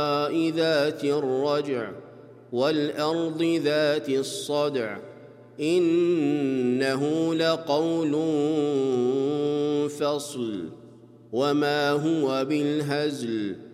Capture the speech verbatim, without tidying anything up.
ذات الرجع والأرض ذات الصدع إنه لقول فصل وما هو بالهزل